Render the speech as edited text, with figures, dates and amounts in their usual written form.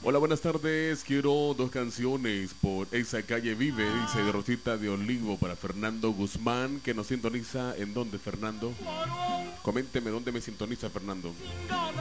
Hola, buenas tardes. Quiero dos canciones por Esa Calle Vive, dice de Rosita de Olivo para Fernando Guzmán, que nos sintoniza. ¿En dónde, Fernando? Coménteme dónde me sintoniza, Fernando.